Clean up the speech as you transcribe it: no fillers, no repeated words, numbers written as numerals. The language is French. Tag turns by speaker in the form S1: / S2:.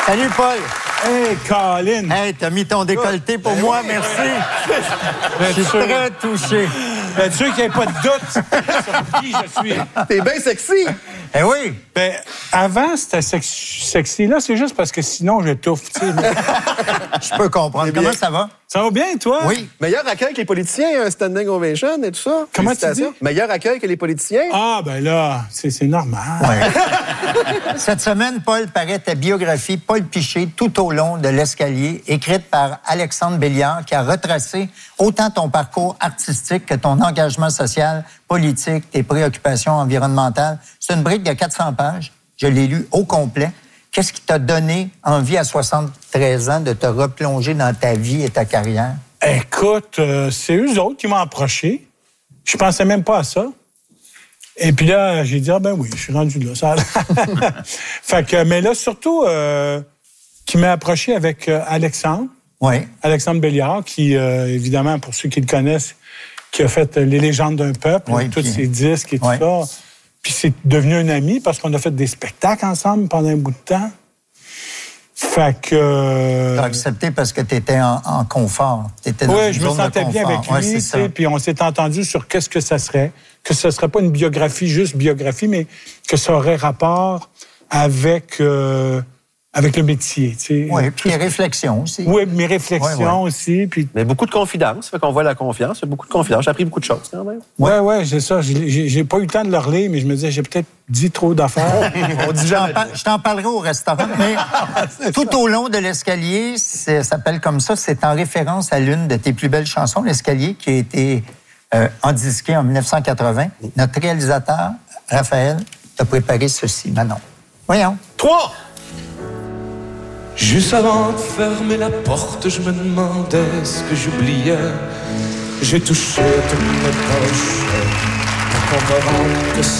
S1: Salut, Paul.
S2: Hey, Colin!
S1: Hey, t'as mis ton décolleté pour moi, merci. Je suis très touché.
S2: Bien sûr qu'il n'y ait pas de doute sur qui je suis.
S3: T'es bien sexy.
S1: Eh oui.
S2: Ben, avant, c'était sexy. Là, c'est juste parce que sinon, j'étouffe. Tu sais.
S1: Je peux comprendre. Comment ça va?
S2: Ça va bien, toi?
S1: Oui.
S3: Meilleur accueil que les politiciens, un standing ovation et tout ça.
S2: Comment tu
S3: Félicitations.
S2: dis?
S3: Meilleur accueil que les politiciens.
S2: Ah, ben là, c'est normal.
S1: Ouais. Cette semaine, Paul, paraît ta biographie Paul Piché tout au long de l'escalier, écrite par Alexandre Béliard, qui a retracé autant ton parcours artistique que ton engagement social, politique, tes préoccupations environnementales. C'est une brique de 400 pages. Je l'ai lu au complet. Qu'est-ce qui t'a donné envie à 73 ans de te replonger dans ta vie et ta carrière?
S2: Écoute, c'est eux autres qui m'ont approché. Je pensais même pas à ça. Et puis là, j'ai dit, ah ben oui, je suis rendu là. Ça fait que, mais là, surtout, qui m'a approché avec Alexandre.
S1: Oui.
S2: Alexandre Béliard, qui, évidemment, pour ceux qui le connaissent, qui a fait Les légendes d'un peuple,
S1: oui,
S2: tous
S1: puis...
S2: ses disques et tout
S1: oui.
S2: ça. Puis c'est devenu un ami parce qu'on a fait des spectacles ensemble pendant un bout de temps. Fait que...
S1: T'as accepté parce que t'étais en confort. T'étais dans
S2: oui,
S1: une
S2: je me
S1: zone de
S2: sentais bien
S1: confort.
S2: avec lui.
S1: Ouais, c'est ça.
S2: Puis on s'est entendu sur qu'est-ce que ça serait. Que ce ne serait pas une biographie, juste biographie, mais que ça aurait rapport avec le métier. Tu sais.
S1: Oui, puis tes réflexions aussi.
S2: Oui, mes réflexions aussi. Puis...
S3: Mais beaucoup de confidence, fait qu'on voit la confiance. Il y a beaucoup de confiance. J'ai appris beaucoup de choses quand même.
S2: Oui, c'est ça. J'ai pas eu le temps de le relire, mais je me disais, j'ai peut-être dit trop d'affaires.
S3: On dit jamais.
S1: Je t'en parlerai au restaurant, mais tout au long de l'escalier, ça s'appelle comme ça, c'est en référence à l'une de tes plus belles chansons, L'escalier, qui a été endisquée en 1980. Notre réalisateur, Raphaël, t'a préparé ceci, Manon. Voyons.
S3: 3!
S4: Juste avant de fermer la porte, je me demandais ce que j'oubliais. J'ai touché toutes mes poches pour qu'on me rende que